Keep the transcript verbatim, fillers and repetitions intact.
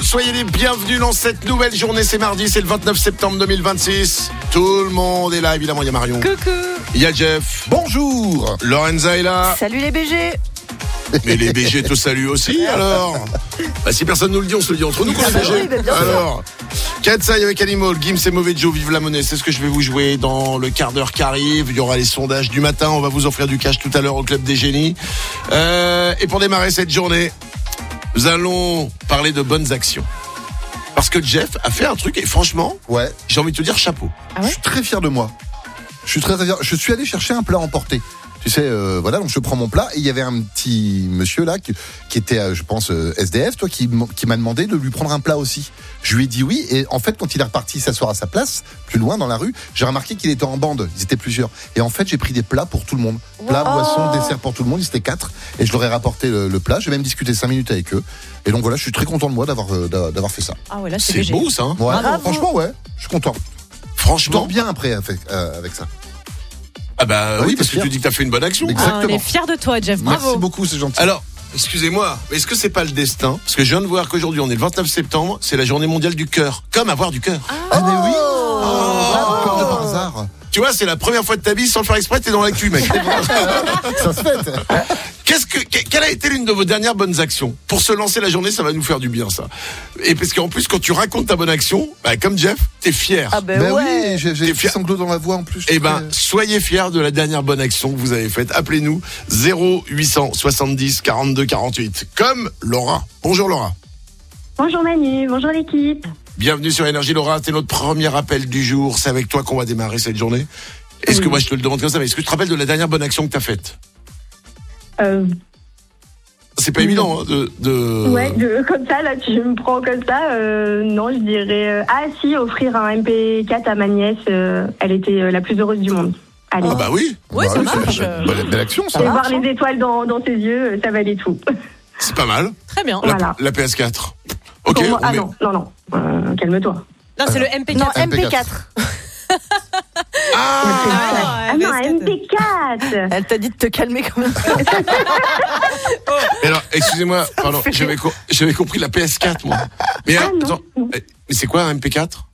soyez les bienvenus dans cette nouvelle journée. C'est mardi, c'est le vingt-neuf septembre deux mille vingt-six. Tout le monde est là, évidemment. Il y a Marion. Coucou. Il y a Jeff. Bonjour. Lorenza est là. Salut les B G. Mais les B G te saluent aussi, alors. Bah, si personne nous le dit, on se le dit entre nous qu'on est B G. Oui, bah, bien sûr. Alors, Katsai avec Animal, Gims et Mauvais Joe, vive la monnaie. C'est ce que je vais vous jouer dans le quart d'heure qui arrive. Il y aura les sondages du matin. On va vous offrir du cash tout à l'heure au Club des Génies. Euh, et pour démarrer cette journée, nous allons parler de bonnes actions. Parce que Jeff a fait un truc et franchement, Ouais. j'ai envie de te dire chapeau. Ah ouais Je suis très fier de moi. Je suis très, très fier. Je suis allé chercher un plat emporté. Tu sais, euh, voilà, donc je prends mon plat et il y avait un petit monsieur là qui, qui était, euh, je pense, euh, S D F, toi, qui, m- qui m'a demandé de lui prendre un plat aussi. Je lui ai dit oui et en fait, quand il est reparti s'asseoir à sa place, plus loin dans la rue, j'ai remarqué qu'il était en bande. Ils étaient plusieurs. Et en fait, j'ai pris des plats pour tout le monde. Plats, Wow. boissons, dessert pour tout le monde. Ils étaient quatre et je leur ai rapporté le, le plat. J'ai même discuté cinq minutes avec eux. Et donc voilà, je suis très content de moi d'avoir euh, d'a- d'avoir fait ça. Ah ouais, là c'est C'est B G. beau ça, hein. Ouais, Bravo. franchement, ouais, je suis content. Je Franchement. dors bien après avec, euh, avec ça. Ah bah Oui, oui, t'es parce que fier. tu dis que t'as fait une bonne action. Exact. Ah, on est fiers de toi, Jeff. Merci Bravo. beaucoup, c'est gentil. Alors, excusez-moi, mais est-ce que c'est pas le destin? Parce que je viens de voir qu'aujourd'hui, on est le vingt-neuf septembre, c'est la journée mondiale du cœur. Comme avoir du cœur. Ah mais oui. Oh. Comme de par hasard. Tu vois, c'est la première fois de ta vie, sans le faire exprès, t'es dans l'actu, mec. Ça se fait. Qu'est-ce que, que- quelle a été l'une de vos dernières bonnes actions? Pour se lancer la journée, ça va nous faire du bien, ça. Et parce qu'en plus, quand tu racontes ta bonne action, bah, comme Jeff, t'es fier. Ah ben Ben ouais. oui, j'ai j'ai T'es des fier. sanglots dans la voix en plus. Eh ben, soyez fiers de la dernière bonne action que vous avez faite. Appelez-nous zéro huit cent soixante-dix quarante-deux quarante-huit. Comme Laura. Bonjour Laura. Bonjour Manu, bonjour l'équipe. Bienvenue sur Énergie Laura, c'est notre premier appel du jour. C'est avec toi qu'on va démarrer cette journée. Est-ce que Oui. moi je te le demande comme ça, mais est-ce que tu te rappelles de la dernière bonne action que tu as faite? Euh, C'est pas évident hein, de, de... Ouais, de- comme ça, là, tu me prends comme ça. Euh, non, je dirais. euh, ah, si, offrir un M P quatre à ma nièce. euh, elle était euh, la plus heureuse du monde. Allez. Ah bah oui, Ouais, ça oui, marche. c'est- Belle, belle action, ça. Et marche, voir hein. les étoiles dans, dans ses yeux, euh, ça valait tout. c'est pas mal. Très bien. La, Voilà. la P S quatre. Ok, Pour moi- on ah met- non, non, non. Euh, calme-toi. Non, c'est le M P quatre. Non, M P quatre. Ah Ah non, un M P quatre. Elle t'a dit de te calmer quand même. Mais alors, excusez-moi, pardon, j'avais, co- j'avais compris la P S quatre moi. Mais Ah, alors, non. attends, eh, mais c'est quoi un M P quatre?